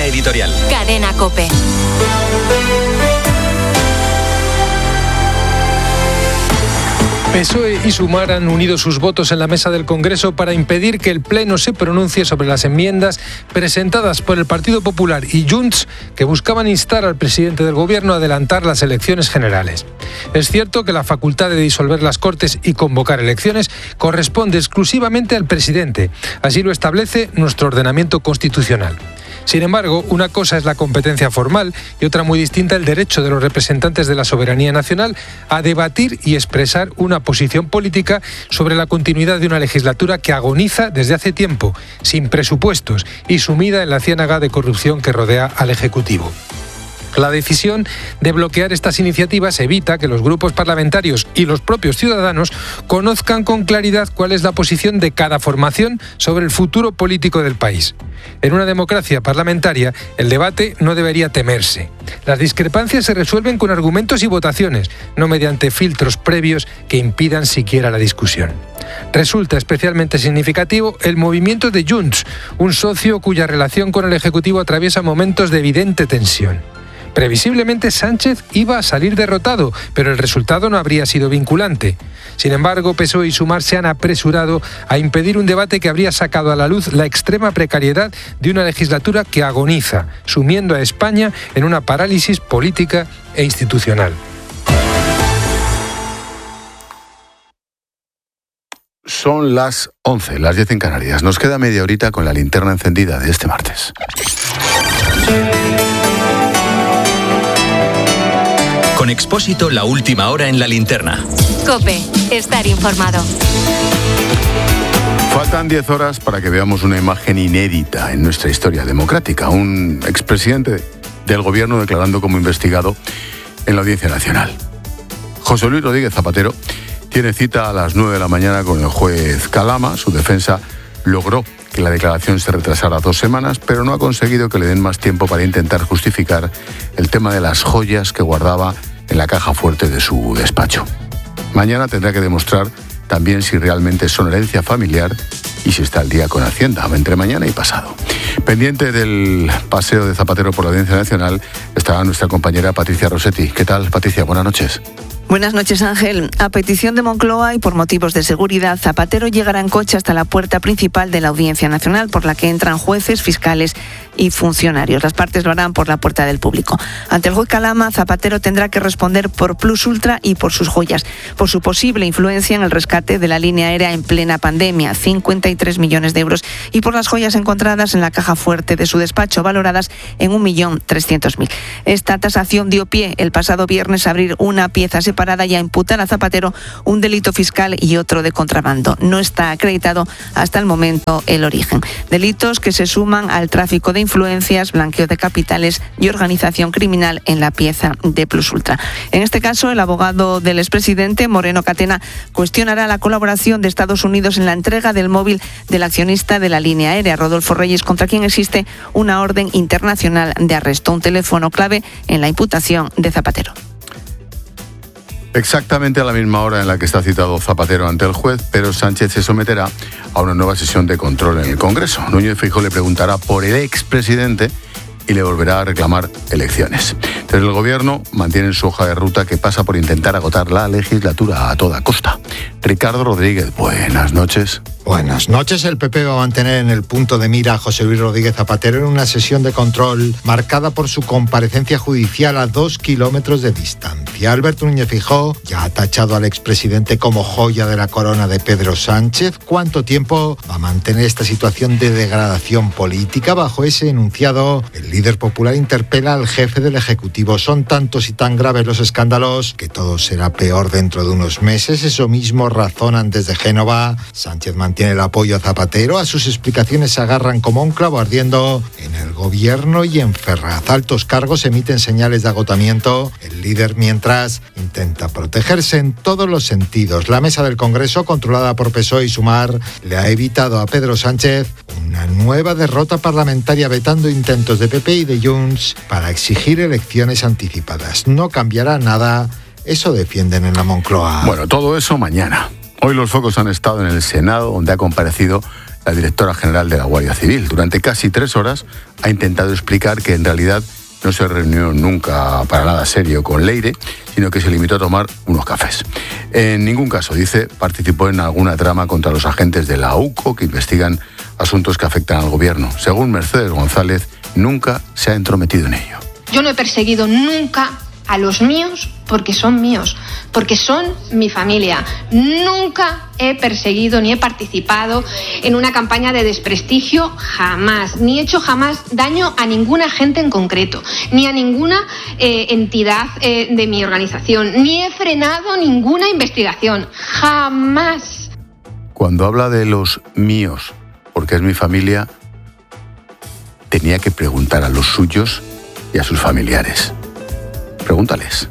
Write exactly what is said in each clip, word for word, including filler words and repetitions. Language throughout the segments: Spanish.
editorial. Cadena COPE. P S O E y Sumar han unido sus votos en la mesa del Congreso para impedir que el Pleno se pronuncie sobre las enmiendas presentadas por el Partido Popular y Junts, que buscaban instar al presidente del Gobierno a adelantar las elecciones generales. Es cierto que la facultad de disolver las Cortes y convocar elecciones corresponde exclusivamente al presidente. Así lo establece nuestro ordenamiento constitucional. Sin embargo, una cosa es la competencia formal y otra muy distinta el derecho de los representantes de la soberanía nacional a debatir y expresar una posición política sobre la continuidad de una legislatura que agoniza desde hace tiempo, sin presupuestos y sumida en la ciénaga de corrupción que rodea al Ejecutivo. La decisión de bloquear estas iniciativas evita que los grupos parlamentarios y los propios ciudadanos conozcan con claridad cuál es la posición de cada formación sobre el futuro político del país. En una democracia parlamentaria, el debate no debería temerse. Las discrepancias se resuelven con argumentos y votaciones, no mediante filtros previos que impidan siquiera la discusión. Resulta especialmente significativo el movimiento de Junts, un socio cuya relación con el Ejecutivo atraviesa momentos de evidente tensión. Previsiblemente Sánchez iba a salir derrotado, pero el resultado no habría sido vinculante. Sin embargo, P S O E y Sumar se han apresurado a impedir un debate que habría sacado a la luz la extrema precariedad de una legislatura que agoniza, sumiendo a España en una parálisis política e institucional. Son las once, las diez en Canarias. Nos queda media horita con la linterna encendida de este martes. Con Expósito, la última hora en la linterna. COPE, estar informado. Faltan diez horas para que veamos una imagen inédita en nuestra historia democrática. Un expresidente del gobierno declarando como investigado en la Audiencia Nacional. José Luis Rodríguez Zapatero tiene cita a las nueve de la mañana con el juez Calama. Su defensa logró que la declaración se retrasara dos semanas, pero no ha conseguido que le den más tiempo para intentar justificar el tema de las joyas que guardaba en la caja fuerte de su despacho. Mañana tendrá que demostrar también si realmente son herencia familiar y si está al día con Hacienda, entre mañana y pasado. Pendiente del paseo de Zapatero por la Audiencia Nacional estará nuestra compañera Patricia Rossetti. ¿Qué tal, Patricia? Buenas noches. Buenas noches, Ángel. A petición de Moncloa y por motivos de seguridad, Zapatero llegará en coche hasta la puerta principal de la Audiencia Nacional, por la que entran jueces, fiscales y funcionarios. Las partes lo harán por la puerta del público. Ante el juez Calama, Zapatero tendrá que responder por Plus Ultra y por sus joyas, por su posible influencia en el rescate de la línea aérea en plena pandemia, cincuenta y tres millones de euros, y por las joyas encontradas en la caja fuerte de su despacho, valoradas en un millón trescientos mil. Esta tasación dio pie el pasado viernes a abrir una pieza separada parada y a imputar a Zapatero un delito fiscal y otro de contrabando. No está acreditado hasta el momento el origen. Delitos que se suman al tráfico de influencias, blanqueo de capitales y organización criminal en la pieza de Plus Ultra. En este caso, el abogado del expresidente, Moreno Catena, cuestionará la colaboración de Estados Unidos en la entrega del móvil del accionista de la línea aérea, Rodolfo Reyes, contra quien existe una orden internacional de arresto, un teléfono clave en la imputación de Zapatero. Exactamente a la misma hora en la que está citado Zapatero ante el juez, pero Sánchez se someterá a una nueva sesión de control en el Congreso. Núñez Feijóo le preguntará por el expresidente y le volverá a reclamar elecciones. Desde el Gobierno mantienen su hoja de ruta que pasa por intentar agotar la legislatura a toda costa. Ricardo Rodríguez, buenas noches. Buenas noches. El P P va a mantener en el punto de mira a José Luis Rodríguez Zapatero en una sesión de control marcada por su comparecencia judicial a dos kilómetros de distancia. Alberto Núñez Feijóo ya ha tachado al expresidente como joya de la corona de Pedro Sánchez. ¿Cuánto tiempo va a mantener esta situación de degradación política? Bajo ese enunciado, el líder popular interpela al jefe del Ejecutivo. Son tantos y tan graves los escándalos que todo será peor dentro de unos meses. Eso mismo razonan desde Génova. Sánchez mantiene Tiene el apoyo a Zapatero. A sus explicaciones se agarran como un clavo ardiendo en el gobierno y en Ferraz. Altos cargos emiten señales de agotamiento. El líder, mientras, intenta protegerse en todos los sentidos. La mesa del Congreso, controlada por P S O E y Sumar, le ha evitado a Pedro Sánchez una nueva derrota parlamentaria, vetando intentos de P P y de Junts para exigir elecciones anticipadas. No cambiará nada. Eso defienden en la Moncloa. Bueno, todo eso mañana. Hoy los focos han estado en el Senado, donde ha comparecido la directora general de la Guardia Civil. Durante casi tres horas ha intentado explicar que en realidad no se reunió nunca para nada serio con Leire, sino que se limitó a tomar unos cafés. En ningún caso, dice, participó en alguna trama contra los agentes de la U C O que investigan asuntos que afectan al gobierno. Según Mercedes González, nunca se ha entrometido en ello. Yo no he perseguido nunca a los míos porque son míos, porque son mi familia. Nunca he perseguido ni he participado en una campaña de desprestigio, jamás. Ni he hecho jamás daño a ningún agente en concreto, ni a ninguna eh, entidad eh, de mi organización, ni he frenado ninguna investigación, jamás. Cuando habla de los míos, porque es mi familia, tenía que preguntar a los suyos y a sus familiares. Pregúntales.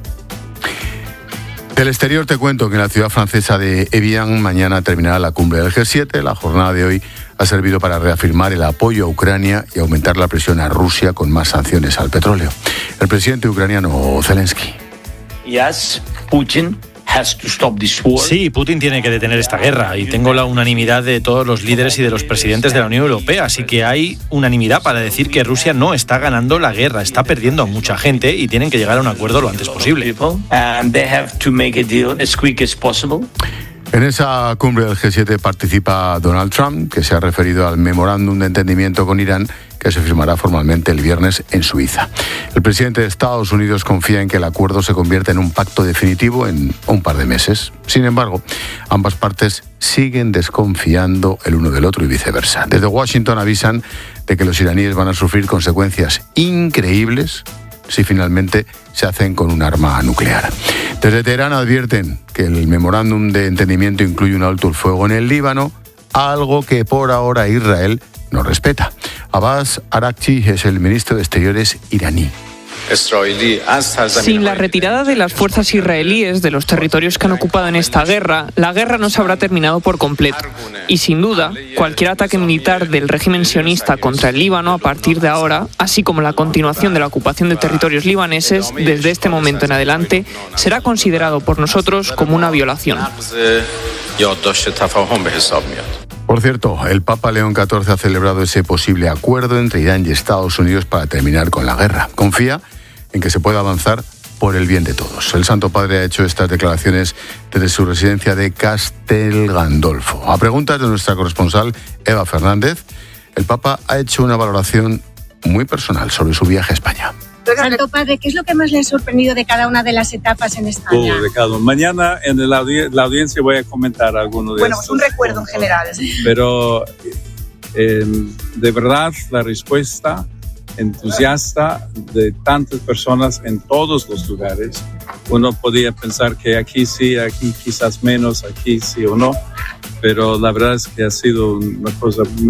Del exterior te cuento que en la ciudad francesa de Evian mañana terminará la cumbre del G siete. La jornada de hoy ha servido para reafirmar el apoyo a Ucrania y aumentar la presión a Rusia con más sanciones al petróleo. El presidente ucraniano Zelensky. Yes, Putin has to stop this war. Sí, Putin tiene que detener esta guerra y tengo la unanimidad de todos los líderes y de los presidentes de la Unión Europea, así que hay unanimidad para decir que Rusia no está ganando la guerra, está perdiendo a mucha gente y tienen que llegar a un acuerdo lo antes posible. And they have to make a deal as quick as possible. En esa cumbre del G siete participa Donald Trump, que se ha referido al memorándum de entendimiento con Irán que se firmará formalmente el viernes en Suiza. El presidente de Estados Unidos confía en que el acuerdo se convierta en un pacto definitivo en un par de meses. Sin embargo, ambas partes siguen desconfiando el uno del otro y viceversa. Desde Washington avisan de que los iraníes van a sufrir consecuencias increíbles si finalmente se hacen con un arma nuclear. Desde Teherán advierten que el memorándum de entendimiento incluye un alto el fuego en el Líbano, algo que por ahora Israel no respeta. Abbas Araghchi es el ministro de Exteriores iraní. Sin la retirada de las fuerzas israelíes de los territorios que han ocupado en esta guerra, la guerra no se habrá terminado por completo. Y sin duda, cualquier ataque militar del régimen sionista contra el Líbano a partir de ahora, así como la continuación de la ocupación de territorios libaneses desde este momento en adelante, será considerado por nosotros como una violación. Por cierto, el Papa León catorce ha celebrado ese posible acuerdo entre Irán y Estados Unidos para terminar con la guerra. Confía en que se pueda avanzar por el bien de todos. El Santo Padre ha hecho estas declaraciones desde su residencia de Castel Gandolfo. A preguntas de nuestra corresponsal Eva Fernández, el Papa ha hecho una valoración muy personal sobre su viaje a España. Santo Padre, ¿qué es lo que más le ha sorprendido de cada una de las etapas en España? Oh, de cada Mañana en la, audi- la audiencia voy a comentar algunos de bueno, estos. Bueno, un recuerdo en general. Pero eh, de verdad la respuesta entusiasta de tantas personas en todos los lugares. Uno podía pensar que aquí sí, aquí quizás menos, aquí sí o no, pero la verdad es que ha sido una cosa